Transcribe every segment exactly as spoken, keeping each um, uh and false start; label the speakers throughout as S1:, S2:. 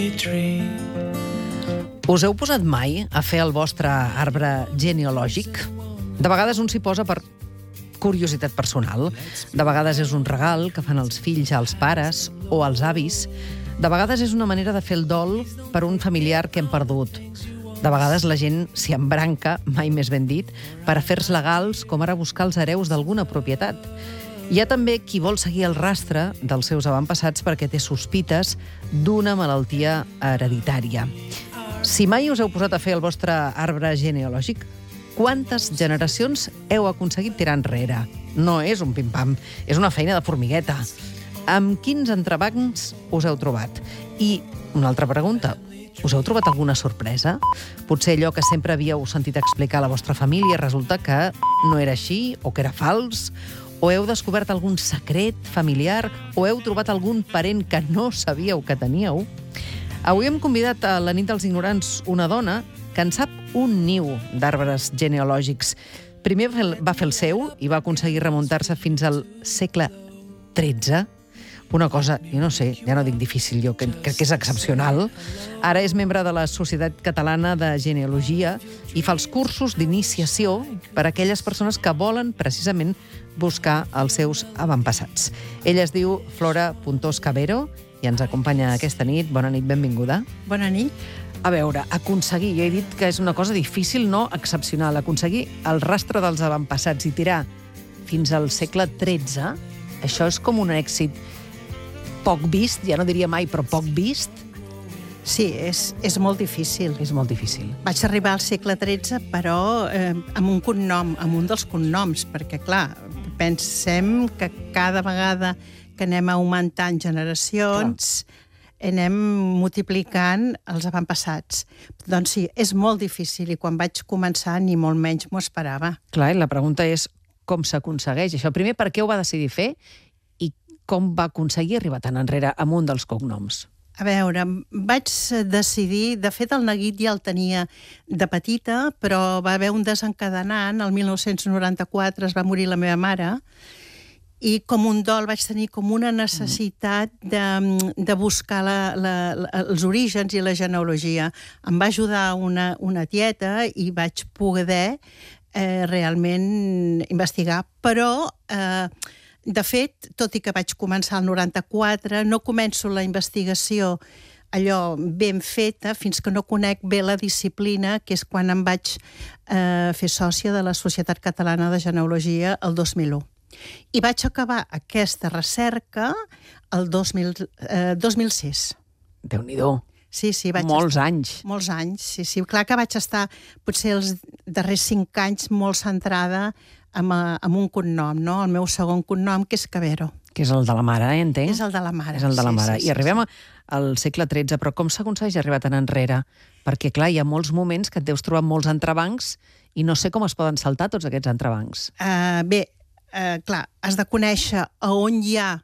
S1: Us heu posat mai a fer el vostre arbre genealògic? De vegades un s'hi posa per curiositat personal. De vegades és un regal que fan els fills als pares o als avis. De vegades és una manera de fer el dol per un familiar que hem perdut. De vegades la gent s'hi embranca, mai més ben dit, per afers legals, com ara buscar els hereus d'alguna propietat. Hi ha també qui vol seguir el rastre dels seus avantpassats perquè té sospites d'una malaltia hereditària. Si mai us heu posat a fer el vostre arbre genealògic, quantes generacions heu aconseguit tirar enrere? No és un pim-pam, és una feina de formigueta. Amb quins entrebancs us heu trobat? I una altra pregunta, us heu trobat alguna sorpresa? Potser allò que sempre havíeu sentit explicar a la vostra família resulta que no era així o que era fals? O heu descobert algun secret familiar? O heu trobat algun parent que no sabíeu que teníeu? Avui hem convidat a la nit dels ignorants una dona que en sap un niu d'arbres genealògics. Primer va fer el seu i va aconseguir remuntar-se fins al segle tretze. Una cosa, jo no sé, ja no dic difícil, jo crec que és excepcional. Ara és membre de la Societat Catalana de Genealogia i fa els cursos d'iniciació per a aquelles persones que volen precisament buscar els seus avantpassats. Ella es diu Flora Puntós Cabero i ens acompanya aquesta nit. Bona nit, benvinguda.
S2: Bona nit.
S1: A veure, aconseguir, jo he dit que és una cosa difícil, no excepcional, aconseguir el rastre dels avantpassats i tirar fins al segle tretze, això és com un èxit poc vist, ja no diria mai, però poc vist.
S2: Sí, és, és molt difícil.
S1: És molt difícil.
S2: Vaig arribar al segle tretze, però eh, amb un cognom, amb un dels cognoms, perquè, clar, pensem que cada vegada que anem augmentant generacions, clar, anem multiplicant els avantpassats. Doncs sí, és molt difícil, i quan vaig començar ni molt menys m'ho esperava.
S1: Clar, i la pregunta és com s'aconsegueix això. Primer, per què ho va decidir fer i com va aconseguir arribar tan enrere amb un dels cognoms?
S2: A veure, vaig decidir... De fet, el neguit ja el tenia de petita, però va haver un desencadenant. El mil nou-cents noranta-quatre es va morir la meva mare i com un dol vaig tenir com una necessitat de, de buscar la, la, la, els orígens i la genealogia. Em va ajudar una, una tieta i vaig poder eh, realment investigar, però... Eh, De fet, tot i que vaig començar al noranta-quatre, no començo la investigació allò ben feta fins que no conec bé la disciplina, que és quan em vaig eh, fer sòcia de la Societat Catalana de Genealogia el dos mil u. I vaig acabar aquesta recerca el dos mil, eh, dos mil sis.
S1: Déu-n'hi-do.
S2: Sí, sí, vaig
S1: molts
S2: estar,
S1: anys.
S2: Molts anys, sí, sí. Clar que vaig estar potser els darrers cinc anys molt centrada amb, amb un cognom, no? El meu segon cognom, que és Cabero.
S1: Que és el de la mare, eh, entenc?
S2: És el de la mare.
S1: És el de la
S2: sí,
S1: mare.
S2: Sí, sí,
S1: I arribem
S2: sí.
S1: al segle tretze, però com s'aconsegueix arribar tan enrere? Perquè, clar, hi ha molts moments que et deus trobar molts entrebancs i no sé com es poden saltar tots aquests entrebancs.
S2: Uh, bé, uh, clar, has de conèixer a on hi ha,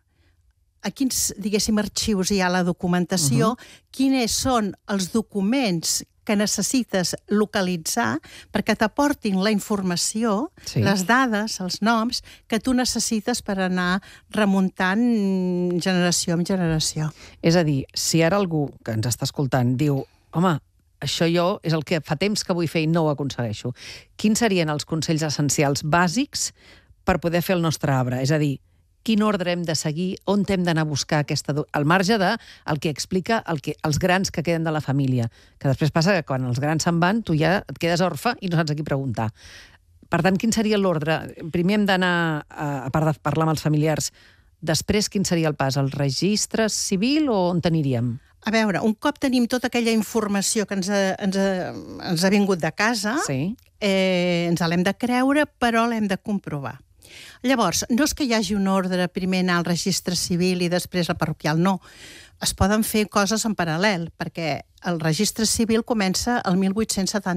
S2: a quins, diguéssim, arxius hi ha la documentació, uh-huh. quins són els documents que necessites localitzar perquè t'aportin la informació, sí. les dades, els noms, que tu necessites per anar remuntant generació en generació.
S1: És a dir, si ara algú que ens està escoltant diu home, això jo és el que fa temps que vull fer i no ho aconsegueixo, quins serien els consells essencials bàsics per poder fer el nostre arbre? És a dir, quin ordre hem de seguir, on hem d'anar a buscar aquesta... al marge de el que explica el que, els grans que queden de la família. Que després passa que quan els grans se'n van, tu ja et quedes orfe i no saps a qui preguntar. Per tant, quin seria l'ordre? Primer hem d'anar, a part de parlar amb els familiars, després quin seria el pas? El registre civil o on t'aniríem?
S2: A veure, un cop tenim tota aquella informació que ens ha, ens ha, ens ha vingut de casa,
S1: sí.
S2: eh, ens l'hem de creure, però l'hem de comprovar. Llavors, no és que hi hagi un ordre, primer anar al registre civil i després al parroquial, no. Es poden fer coses en paral·lel, perquè el registre civil comença el mil vuit-cents setanta.